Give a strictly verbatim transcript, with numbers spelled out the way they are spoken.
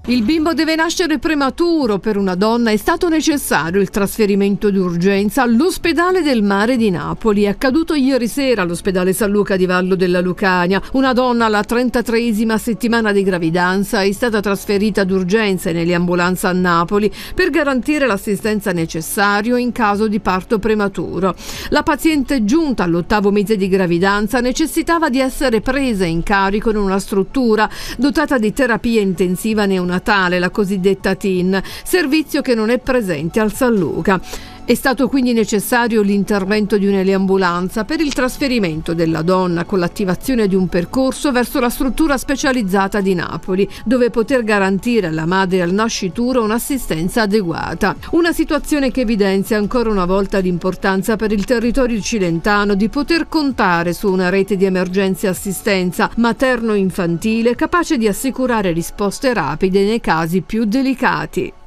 Il bimbo deve nascere prematuro. Per una donna è stato necessario il trasferimento d'urgenza all'ospedale del Mare di Napoli. È accaduto ieri sera all'ospedale San Luca di Vallo della Lucania. Una donna alla trentatreesima settimana di gravidanza è stata trasferita d'urgenza nell'ambulanza a Napoli per garantire l'assistenza necessaria in caso di parto prematuro. La paziente, giunta all'ottavo mese di gravidanza, necessitava di essere presa in carico in una struttura dotata di terapia intensiva neonatale, la cosiddetta T I N, servizio che non è presente al San Luca. È stato quindi necessario l'intervento di un'eliambulanza per il trasferimento della donna con l'attivazione di un percorso verso la struttura specializzata di Napoli, dove poter garantire alla madre al nascituro un'assistenza adeguata. Una situazione che evidenzia ancora una volta l'importanza per il territorio cilentano di poter contare su una rete di emergenza e assistenza materno-infantile capace di assicurare risposte rapide nei casi più delicati.